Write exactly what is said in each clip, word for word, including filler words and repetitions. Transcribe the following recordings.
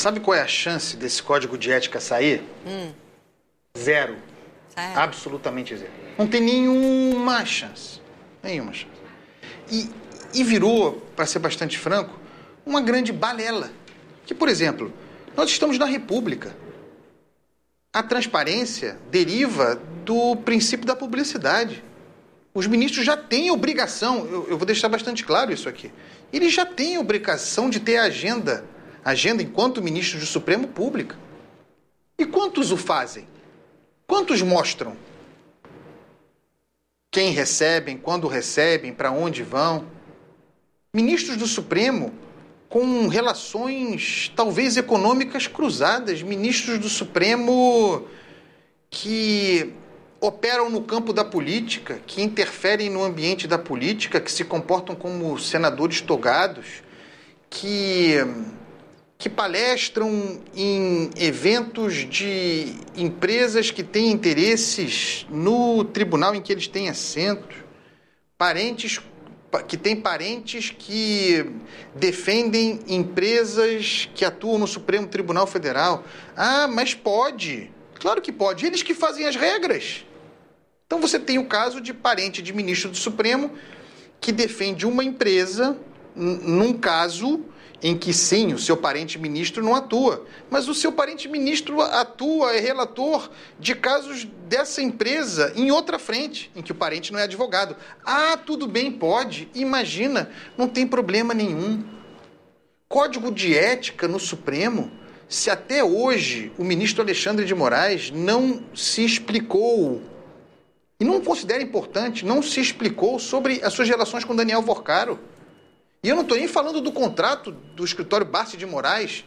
Sabe qual é a chance desse código de ética sair? Hum. Zero. É. Absolutamente zero. Não tem nenhuma chance. Nenhuma chance. E, e virou, para ser bastante franco, uma grande balela. Que, por exemplo, nós estamos na República. A transparência deriva do princípio da publicidade. Os ministros já têm obrigação, eu, eu vou deixar bastante claro isso aqui, eles já têm obrigação de ter agenda, agenda enquanto ministros do Supremo pública. E quantos o fazem? Quantos mostram? Quem recebem, quando recebem, para onde vão? Ministros do Supremo com relações, talvez, econômicas cruzadas. Ministros do Supremo que operam no campo da política, que interferem no ambiente da política, que se comportam como senadores togados, que, que palestram em eventos de empresas que têm interesses no tribunal em que eles têm assento, parentes que têm parentes que defendem empresas que atuam no Supremo Tribunal Federal. Ah, mas pode. Claro que pode. Eles que fazem as regras. Então você tem o caso de parente de ministro do Supremo que defende uma empresa n- num caso em que, sim, o seu parente ministro não atua, mas o seu parente ministro atua, é relator de casos dessa empresa em outra frente, em que o parente não é advogado. Ah, tudo bem, pode. Imagina, não tem problema nenhum. Código de ética no Supremo, se até hoje o ministro Alexandre de Moraes não se explicou, e não considera importante, não se explicou sobre as suas relações com Daniel Vorcaro. E eu não estou nem falando do contrato do escritório Barsi de Moraes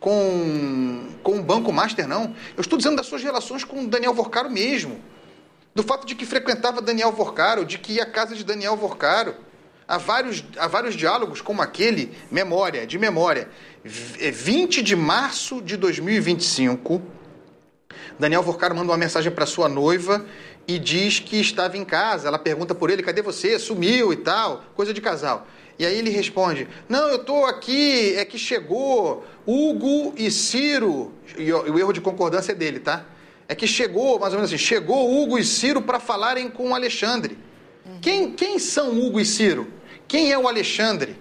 com, com o Banco Master, não. Eu estou dizendo das suas relações com o Daniel Vorcaro mesmo. Do fato de que frequentava Daniel Vorcaro, de que ia à casa de Daniel Vorcaro. Há vários, há vários diálogos como aquele, memória, de memória. vinte de março de dois mil e vinte e cinco, Daniel Vorcaro manda uma mensagem para sua noiva e diz que estava em casa. Ela pergunta por ele, cadê você? Sumiu e tal, coisa de casal. E aí ele responde, não, eu estou aqui, é que chegou Hugo e Ciro, e o, o erro de concordância é dele, tá? É que chegou, mais ou menos assim, chegou Hugo e Ciro para falarem com o Alexandre. Uhum. Quem, quem são Hugo e Ciro? Quem é o Alexandre?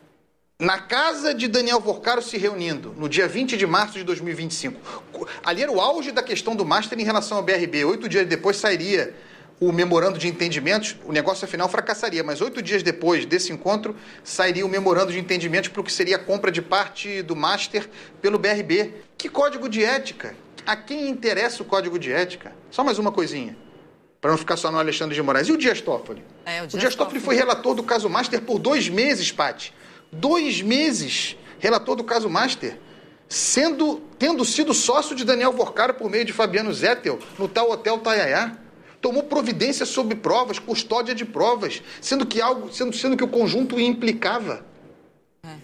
Na casa de Daniel Vorcaro se reunindo, no dia vinte de março de dois mil e vinte e cinco. Ali era o auge da questão do Master em relação ao B R B. Oito dias depois sairia o memorando de entendimentos, o negócio afinal fracassaria, mas oito dias depois desse encontro sairia o memorando de entendimentos para o que seria a compra de parte do Master pelo B R B. Que código de ética? A quem interessa o código de ética? Só mais uma coisinha, para não ficar só no Alexandre de Moraes. E o Dias Toffoli? É, o Dias, o Dias Toffoli foi relator do caso Master por dois meses, Paty. Dois meses, relator do caso Master, sendo, tendo sido sócio de Daniel Vorcaro por meio de Fabiano Zettel no tal Hotel Taiaiá. Tomou providência sobre provas, custódia de provas, sendo que, algo, sendo, sendo que o conjunto implicava. É.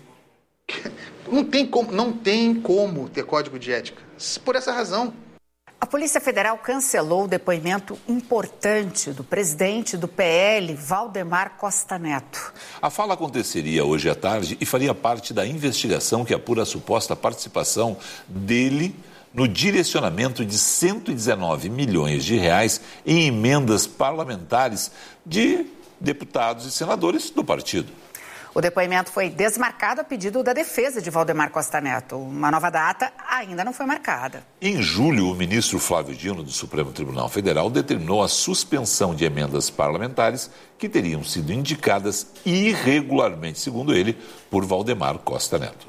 Não tem como, não tem como ter código de ética, por essa razão. A Polícia Federal cancelou o depoimento importante do presidente do P L, Valdemar Costa Neto. A fala aconteceria hoje à tarde e faria parte da investigação que apura a suposta participação dele no direcionamento de cento e dezenove milhões de reais em emendas parlamentares de deputados e senadores do partido. O depoimento foi desmarcado a pedido da defesa de Valdemar Costa Neto. Uma nova data ainda não foi marcada. Em julho, o ministro Flávio Dino, do Supremo Tribunal Federal, determinou a suspensão de emendas parlamentares que teriam sido indicadas irregularmente, segundo ele, por Valdemar Costa Neto.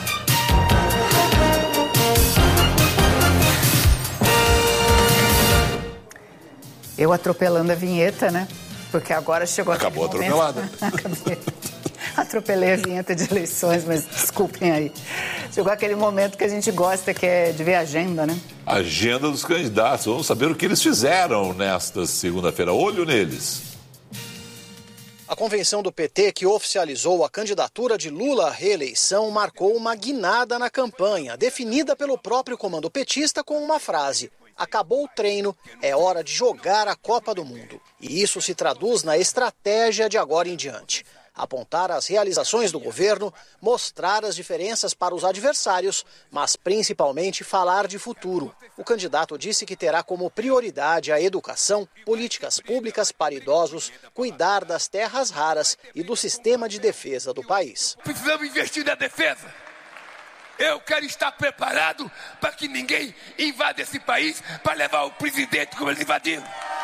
Eu atropelando a vinheta, né? Porque agora chegou Acabou aquele atropelada. momento... Atropelei a vinheta de eleições, mas desculpem aí. Chegou aquele momento que a gente gosta, que é de ver a agenda, né? Agenda dos candidatos. Vamos saber o que eles fizeram nesta segunda-feira. Olho neles. A convenção do P T, que oficializou a candidatura de Lula à reeleição, marcou uma guinada na campanha, definida pelo próprio comando petista com uma frase: acabou o treino, é hora de jogar a Copa do Mundo. E isso se traduz na estratégia de agora em diante. apontar as realizações do governo, mostrar as diferenças para os adversários, mas principalmente falar de futuro. O candidato disse que terá como prioridade a educação, políticas públicas para idosos, cuidar das terras raras e do sistema de defesa do país. Precisamos investir na defesa. Eu quero estar preparado para que ninguém invada esse país para levar o presidente como eles invadiram.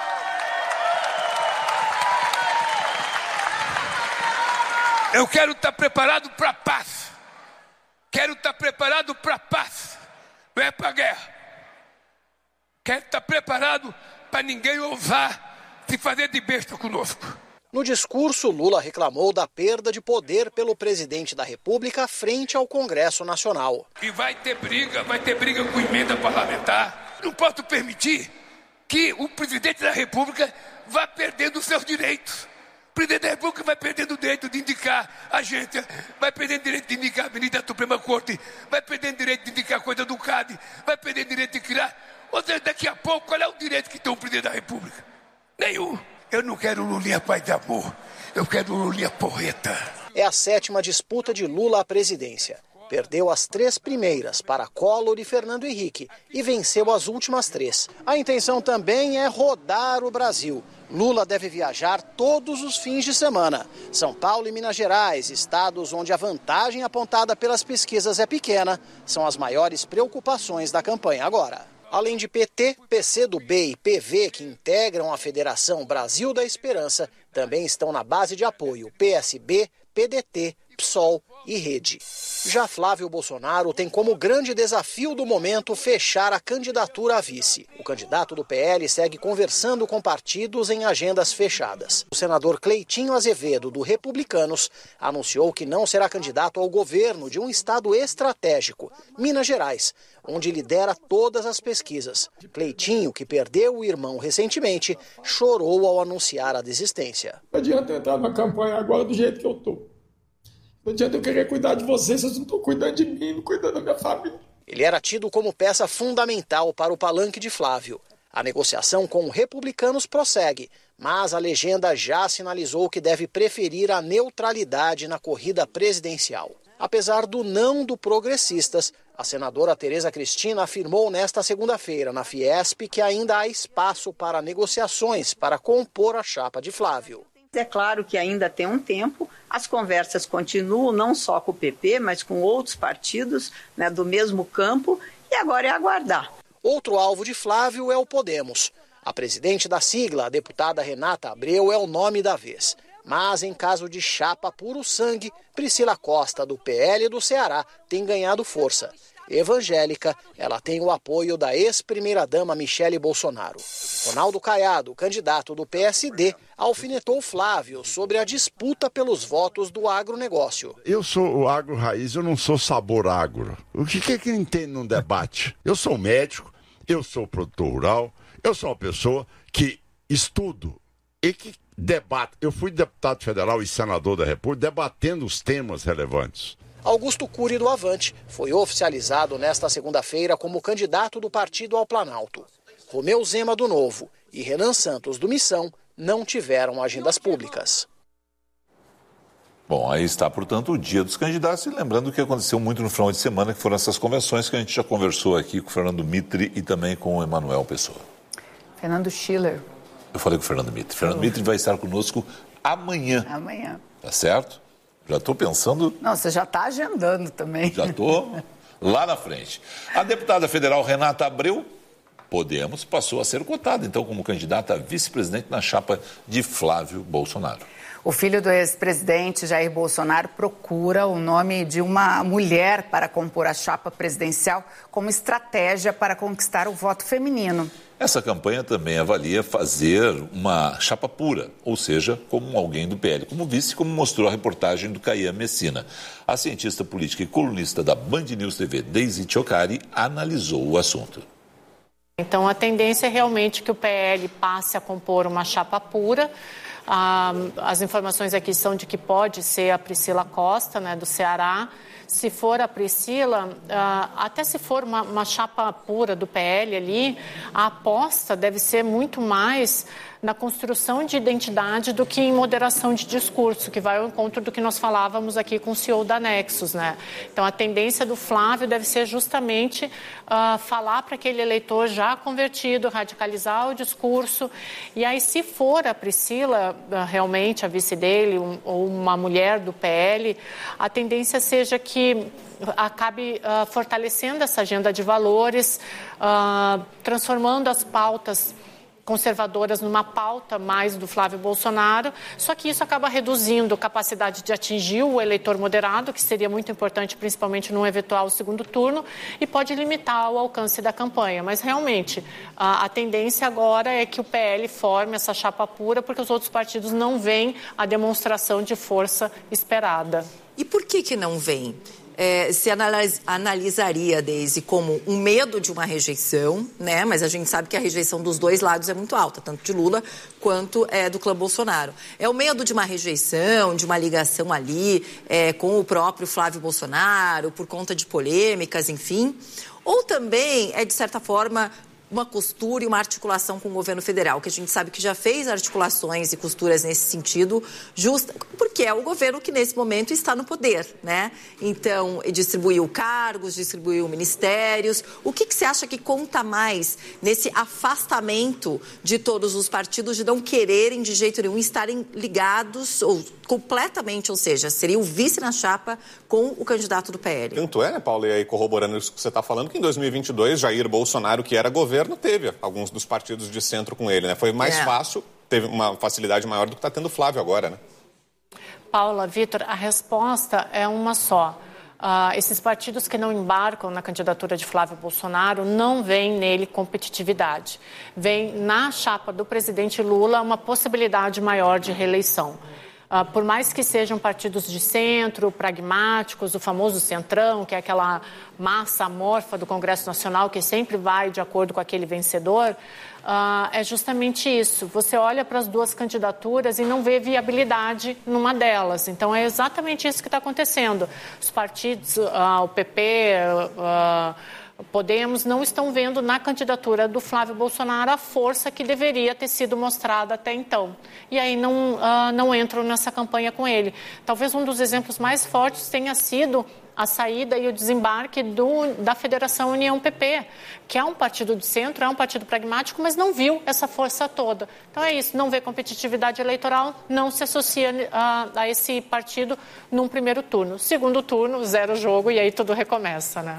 Eu quero estar preparado para a paz. Quero estar preparado para a paz. Não é para a guerra. Quero estar preparado para ninguém ousar se fazer de besta conosco. No discurso, Lula reclamou da perda de poder pelo presidente da República frente ao Congresso Nacional. E vai ter briga, vai ter briga com emenda parlamentar. Não posso permitir que o presidente da República vá perdendo os seus direitos. O presidente da República vai perdendo o direito de indicar agência, vai perdendo o direito de indicar a ministra da Suprema Corte, vai perdendo o direito de indicar coisa do C A D, vai perdendo o direito de criar. Ou seja, daqui a pouco, qual é o direito que tem o presidente da República? Nenhum. Eu não quero Lulinha paz de amor, eu quero Lulinha porreta. É a sétima disputa de Lula à presidência. Perdeu as três primeiras para Collor e Fernando Henrique e venceu as últimas três. A intenção também é rodar o Brasil. Lula deve viajar todos os fins de semana. São Paulo e Minas Gerais, estados onde a vantagem apontada pelas pesquisas é pequena, são as maiores preocupações da campanha agora. Além de P T, P C do B e P V, que integram a Federação Brasil da Esperança, também estão na base de apoio P S B, P D T, PSOL e Rede. Já Flávio Bolsonaro tem como grande desafio do momento fechar a candidatura a vice. O candidato do P L segue conversando com partidos em agendas fechadas. O senador Cleitinho Azevedo, do Republicanos, anunciou que não será candidato ao governo de um estado estratégico, Minas Gerais, onde lidera todas as pesquisas. Cleitinho, que perdeu o irmão recentemente, chorou ao anunciar a desistência. Não adianta entrar na campanha agora do jeito que eu estou. Não adianta eu querer cuidar de vocês, vocês não estão cuidando de mim, não cuidando da minha família. Ele era tido como peça fundamental para o palanque de Flávio. A negociação com Republicanos prossegue, mas a legenda já sinalizou que deve preferir a neutralidade na corrida presidencial. Apesar do não do Progressistas, a senadora Tereza Cristina afirmou nesta segunda-feira na Fiesp que ainda há espaço para negociações para compor a chapa de Flávio. É claro que ainda tem um tempo, as conversas continuam não só com o P P, mas com outros partidos, né, do mesmo campo, e agora é aguardar. Outro alvo de Flávio é o Podemos. A presidente da sigla, a deputada Renata Abreu, é o nome da vez. Mas em caso de chapa puro sangue, Priscila Costa, do P L do Ceará, tem ganhado força. Evangélica, ela tem o apoio da ex-primeira-dama Michele Bolsonaro. Ronaldo Caiado, candidato do P S D, alfinetou Flávio sobre a disputa pelos votos do agronegócio. Eu sou o agro raiz, eu não sou sabor agro. O que é que ele entende num debate? Eu sou médico, eu sou produtor rural, eu sou uma pessoa que estudo e que debato. Eu fui deputado federal e senador da República debatendo os temas relevantes. Augusto Cury do Avante foi oficializado nesta segunda-feira como candidato do partido ao Planalto. Romeu Zema do Novo e Renan Santos do Missão não tiveram agendas públicas. Bom, aí está, portanto, o dia dos candidatos, e lembrando o que aconteceu muito no final de semana, que foram essas convenções que a gente já conversou aqui com o Fernando Mitre e também com o Emanuel Pessoa. Fernando Schiller. Eu falei com o Fernando Mitre. Fernando Mitre vai estar conosco amanhã. Amanhã. Tá certo? Já estou pensando... Não, você já está agendando também. Já estou lá na frente. A deputada federal Renata Abreu, Podemos, passou a ser cotada, então, como candidata a vice-presidente na chapa de Flávio Bolsonaro. O filho do ex-presidente Jair Bolsonaro procura o nome de uma mulher para compor a chapa presidencial como estratégia para conquistar o voto feminino. Essa campanha também avalia fazer uma chapa pura, ou seja, como alguém do P L, como vice, como mostrou a reportagem do Caian Messina. A cientista política e colunista da Band News T V, Deise Ciocari, analisou o assunto. Então, a tendência é realmente que o P L passe a compor uma chapa pura. Ah, as informações aqui são de que pode ser a Priscila Costa, né, do Ceará. Se for a Priscila, ah, até se for uma, uma chapa pura do P L ali, a aposta deve ser muito mais na construção de identidade do que em moderação de discurso, que vai ao encontro do que nós falávamos aqui com o C E O da Nexus, né? Então, a tendência do Flávio deve ser justamente uh, falar para aquele eleitor já convertido, radicalizar o discurso. E aí, se for a Priscila, uh, realmente a vice dele, um, ou uma mulher do P L, a tendência seja que acabe uh, fortalecendo essa agenda de valores, uh, transformando as pautas conservadoras numa pauta mais do Flávio Bolsonaro, só que isso acaba reduzindo a capacidade de atingir o eleitor moderado, que seria muito importante, principalmente num eventual segundo turno, e pode limitar o alcance da campanha. Mas, realmente, a, a tendência agora é que o P L forme essa chapa pura, porque os outros partidos não veem a demonstração de força esperada. E por que que não vem? É, se analis, analisaria, Deise, como um medo de uma rejeição, né? Mas a gente sabe que a rejeição dos dois lados é muito alta, tanto de Lula quanto é, do clã Bolsonaro. É o medo de uma rejeição, de uma ligação ali é, com o próprio Flávio Bolsonaro, por conta de polêmicas, enfim. Ou também é, de certa forma, uma costura e uma articulação com o governo federal, que a gente sabe que já fez articulações e costuras nesse sentido, justa, porque é o governo que nesse momento está no poder, né? Então, distribuiu cargos, distribuiu ministérios. O que, que você acha que conta mais nesse afastamento de todos os partidos, de não quererem de jeito nenhum estarem ligados ou completamente, ou seja, seria o vice na chapa com o candidato do P L? Tanto é, né, Paulo, e aí corroborando isso que você está falando, que em dois mil e vinte e dois, Jair Bolsonaro, que era governo, teve alguns dos partidos de centro com ele, né? Foi mais é. fácil, teve uma facilidade maior do que está tendo o Flávio agora, né? Paula, Vitor, a resposta é uma só. Uh, esses partidos que não embarcam na candidatura de Flávio Bolsonaro não veem nele competitividade. Vem na chapa do presidente Lula uma possibilidade maior de reeleição. Uh, por mais que sejam partidos de centro, pragmáticos, o famoso centrão, que é aquela massa amorfa do Congresso Nacional que sempre vai de acordo com aquele vencedor, uh, é justamente isso. Você olha para as duas candidaturas e não vê viabilidade numa delas. Então, é exatamente isso que está acontecendo. Os partidos, uh, o P P... Uh, Podemos não estão vendo na candidatura do Flávio Bolsonaro a força que deveria ter sido mostrada até então. E aí não, uh, não entram nessa campanha com ele. Talvez um dos exemplos mais fortes tenha sido a saída e o desembarque do, da Federação União P P, que é um partido de centro, é um partido pragmático, mas não viu essa força toda. Então é isso, não vê competitividade eleitoral, não se associa a, a esse partido num primeiro turno. Segundo turno, zero jogo e aí tudo recomeça, né?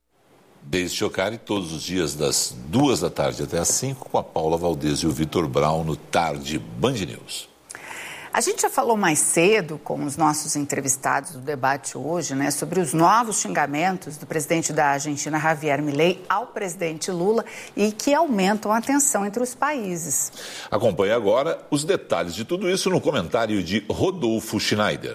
Deise Chocari, todos os dias das duas da tarde até às cinco, com a Paula Valdez e o Vitor Brown no Tarde Band News. A gente já falou mais cedo com os nossos entrevistados do debate hoje, né, sobre os novos xingamentos do presidente da Argentina, Javier Milei, ao presidente Lula e que aumentam a tensão entre os países. Acompanhe agora os detalhes de tudo isso no comentário de Rodolfo Schneider.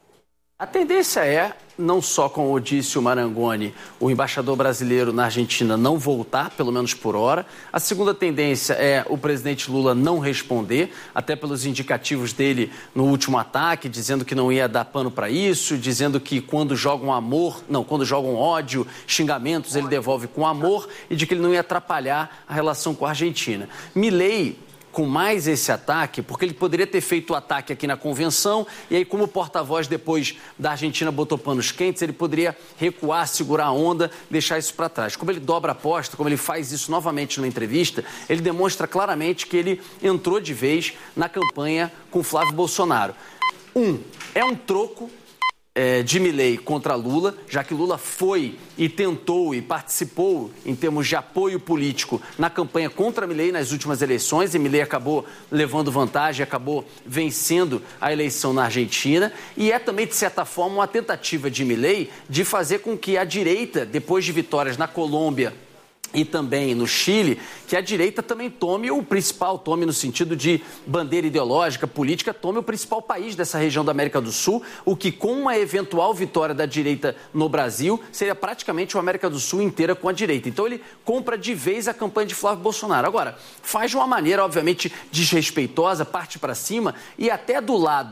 A tendência é, não só com Odício Marangoni, o embaixador brasileiro na Argentina, não voltar, pelo menos por hora. A segunda tendência é o presidente Lula não responder, até pelos indicativos dele no último ataque, dizendo que não ia dar pano para isso, dizendo que quando jogam amor, não, quando jogam ódio, xingamentos, ele devolve com amor e de que ele não ia atrapalhar a relação com a Argentina. Milei, com mais esse ataque, porque ele poderia ter feito o ataque aqui na convenção e aí, como o porta-voz depois da Argentina botou panos quentes, ele poderia recuar, segurar a onda, deixar isso para trás. Como ele dobra a aposta, como ele faz isso novamente na entrevista, ele demonstra claramente que ele entrou de vez na campanha com Flávio Bolsonaro. Um, é um troco É, de Milei contra Lula, já que Lula foi e tentou e participou em termos de apoio político na campanha contra Milei nas últimas eleições e Milei acabou levando vantagem, acabou vencendo a eleição na Argentina e é também, de certa forma, uma tentativa de Milei de fazer com que a direita, depois de vitórias na Colômbia e também no Chile, que a direita também tome o principal, tome no sentido de bandeira ideológica, política, tome o principal país dessa região da América do Sul, o que com uma eventual vitória da direita no Brasil, seria praticamente uma América do Sul inteira com a direita. Então ele compra de vez a campanha de Flávio Bolsonaro. Agora, faz de uma maneira, obviamente, desrespeitosa, parte para cima e até do lado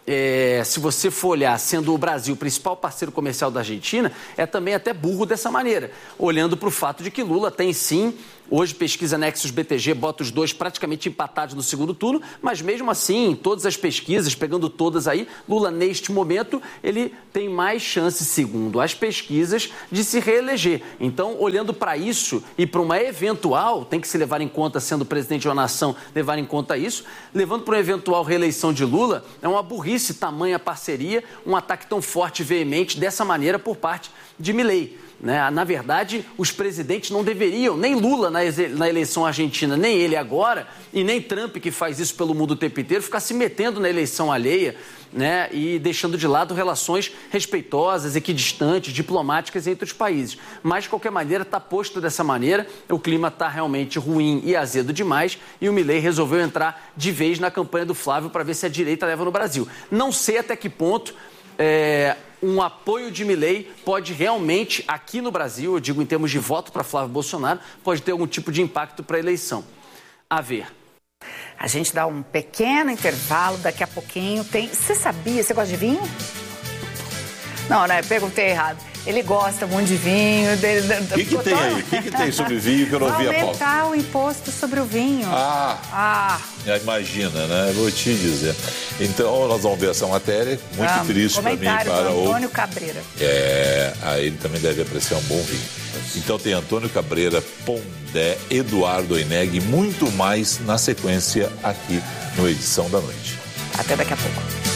é, se você for olhar, sendo o Brasil o principal parceiro comercial da Argentina, é também até burro dessa maneira, olhando para o fato de que Lula tem sim, hoje pesquisa Nexus B T G, bota os dois praticamente empatados no segundo turno, mas mesmo assim, em todas as pesquisas, pegando todas aí, Lula neste momento, ele tem mais chance, segundo as pesquisas, de se reeleger. Então, olhando para isso e para uma eventual, tem que se levar em conta, sendo presidente de uma nação, levar em conta isso, levando para uma eventual reeleição de Lula, é uma burrice tamanha parceria, um ataque tão forte e veemente dessa maneira por parte de Milei. Né? Na verdade, os presidentes não deveriam, nem Lula na, na eleição argentina, nem ele agora, e nem Trump, que faz isso pelo mundo o tempo inteiro, ficar se metendo na eleição alheia, né? E deixando de lado relações respeitosas, equidistantes, diplomáticas entre os países. Mas, de qualquer maneira, está posto dessa maneira, o clima está realmente ruim e azedo demais, e o Milei resolveu entrar de vez na campanha do Flávio para ver se a direita leva no Brasil. Não sei até que ponto... É, um apoio de Milei pode realmente, aqui no Brasil, eu digo em termos de voto para Flávio Bolsonaro, pode ter algum tipo de impacto para a eleição. A ver. A gente dá um pequeno intervalo, daqui a pouquinho tem... Você sabia? Você gosta de vinho? Não, né? Perguntei errado. Ele gosta muito de vinho. O que, que tem aí? O que, que tem sobre vinho que eu não vi a pauta? Aumentar o imposto sobre o vinho. Ah, ah. Imagina, né? Vou te dizer. Então, nós vamos ver essa matéria. Muito ah, triste para mim. Para o Antônio Cabreira. É, aí ele também deve apreciar um bom vinho. Então tem Antônio Cabreira, Pondé, Eduardo Oineg e muito mais na sequência aqui no Edição da Noite. Até daqui a pouco.